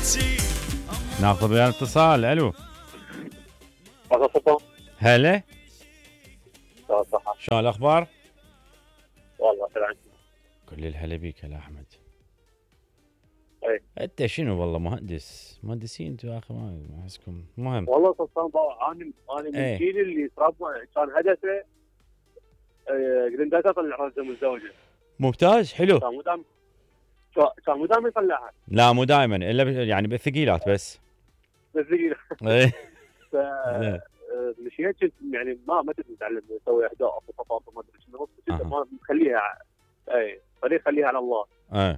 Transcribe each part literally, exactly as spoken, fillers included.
ناخذ ويا الاتصال. الو هذا صفا. هلا، صح. شلون الاخبار؟ والله خير عنك. كل الهلا بيك يا احمد. اي انت شنو والله مهندس مهندسين انتوا يا اخي، ما احسكم مهم. والله صفا انا انا من ايه. الجيل اللي تربى كان هدفه جريندات يطلع رزه متزوجه. ممتاز، حلو. كان مو دام كان مو دام يطلعها لا مو دائما الا ب- يعني بالثقيلات بس. بس ثقيله. ايه. ف مشيت كنت يعني ما ما كنت متعلم اسوي اهداف وخطط وما ادري شنو، كنت أها. ما مخليها. اي خليه خليها على الله. ايه.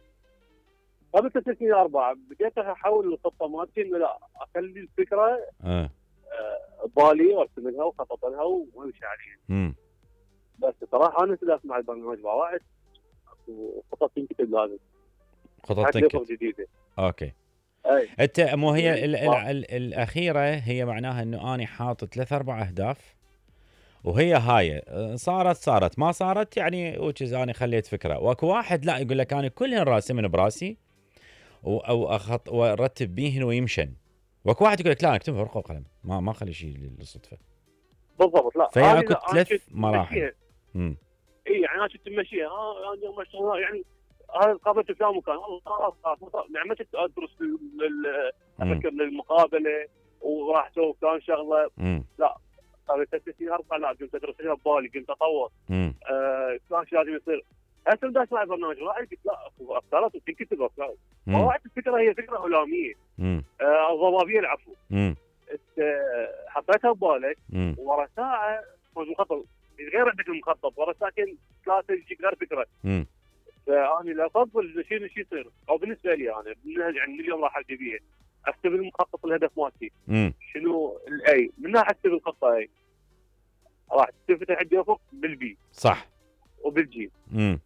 قبل ثلاث سنين اربعه بديت احول الخطه مالتي انه لا اخلي الفكره ايه. ببالي وارسم لها وخطط لها وامشي عليها. امم بس صراحه انا استلفت مع البرنامج واحد وخطط تنكتب لازم خطط حتى تنكت. جديده. اوكي. اي انت مو هي يعني ال ال ما- ال الاخيره هي معناها انه اني حاطط ثلاث اربع اهداف وهي هاي صارت صارت ما صارت يعني وجز اني خليت فكره. واكو واحد لا يقول لك انا كلهن راسمن براسي و- او اخط وارتب بيهن ويمشن. واكو واحد يقول لك لا انا اكتبها ورقه وقلم، ما ما اخلي شيء للصدفه. بالضبط. لا فهي أنا اكو لا، أنا ثلاث كنت مراحل. ماشيها. امم اي يعني انا كنت ماشيها اه انا يوم اشتغل يعني هذا قابلت فلان مكان والله خلاص خلاص يعني ما كنت ادرس لل- افكر للمقابله وراح اسوي فلان شغله. امم قبل ثلاث سنين اربع لا قمت ادرسها ببالي قمت اطور امم آه فلان شيء لازم يصير. هسه بدي اسمع البرنامج رايك قلت لا افكارات وتنكتب افكار. وراحت الفكره هي فكره علاميه امم آه ضبابيه العفو. امم إنت حطيتها ببالك امم ورا ساعه تكون مخطط غير عندك المخطط ورا ساعتين ثلاثه يجيك غير فكره. امم فانا لا افضل شيء شيء يصير او بالنسبه لي انا من يعني من اليوم راح ابدي بيه اكتب المخطط الهدف مالتي امم شنو الاي منها اكتب الخطه اي راح تفتح عندي افق بالبي صح. وبالجي امم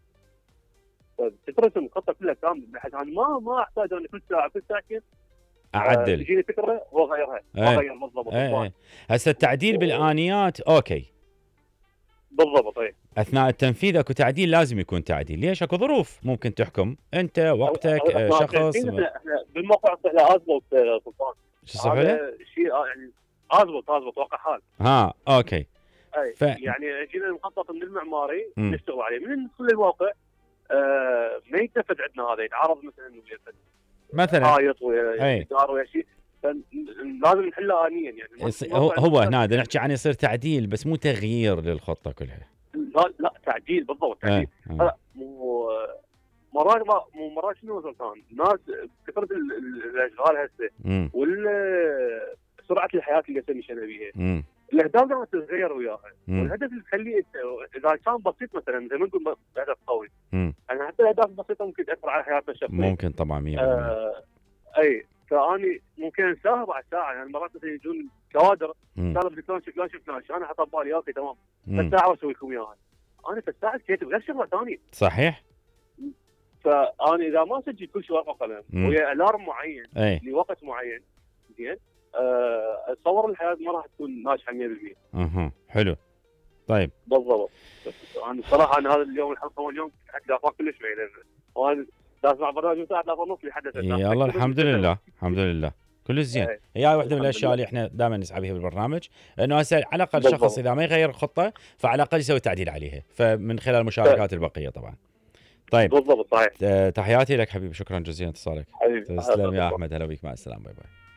تترسم الخطه كلها كامله بحيث انا ما ما احتاج انا كل ساعه كل ساعتين آه، اعدل. تجيني فكره واغيرها ايه. واغير بالضبط. ايه ايه. هسه التعديل بالانيات اوكي، بالضبط اي اثناء التنفيذ اكو تعديل لازم يكون تعديل. ليش؟ اكو ظروف ممكن تحكم انت وقتك آه، شخص. احنا احنا بالموقع احنا ازبط سلطان. شو اسمه له؟ هذا شيء آه، يعني ازبط ازبط واقع حال. ها اوكي. اي ف- يعني جينا المخطط من المعماري مم. نشتغل عليه من ندخل للواقع آه ما يتنفذ عندنا هذا يتعارض مثلا ويا مثلا حائط ويا أي. جدار ويا شيء لازم نحلها انيا يعني ما- يص- ما هو صار- هو هنا بدنا نحكي عن يصير تعديل بس مو تغيير للخطه كلها. لا لا تعديل بالضبط تعديل. ايه. لا مو مرات ما مو مرات شنو سلطان ناس كثره ال- ال- الاشغال هسه امم وال سرعه الحياه اللي هسه مشينا بيها امم الاهداف لازم تتغير وياها امم والهدف اللي تخليه انت اذا كان بسيط مثلا زي ما نقول هدف قوي امم يعني حتى الاهداف البسيطه ممكن تاثر على حياتنا الشخصيه. ممكن طبعا مية بالمية. آه اي فاني ممكن ساعه بعد ساعه يعني مرات مثلا يجون كوادر مم. قالوا بدي فلان فلان شوف فلان انا حاط ببالي اوكي تمام مم. بس ساعه واسوي لكم اياها. انا في الساعه كيت غير شغله ثانيه. صحيح. فانا اذا ما سجل كل شيء ورقه وقلم مم. ويا الارم معين اي. لوقت معين زين آه، اتصور الحياه ما راح تكون ناجحه مية بالمية. اها حلو. طيب بالضبط. بس انا بصراحه انا هذا اليوم الحلقه اليوم حتى الافاق كلش بعيده وانا دا اسمع برنامج ساعه ثلاثة ونص لحد يلا الحمد لله الحمد لله كل زين. إيه. هي واحده من الحمد الاشياء لله. اللي احنا دائما نسعى بها بالبرنامج انه هسه على الاقل بالضبط. شخص اذا ما يغير الخطه فعلى الاقل يسوي تعديل عليها فمن خلال المشاركات البقيه طبعا. طيب بالضبط صحيح آه، تحياتي لك حبيبي، شكرا جزيلا اتصالك. حبيبي تسلم يا احمد، هلا بك، مع السلامه، باي باي.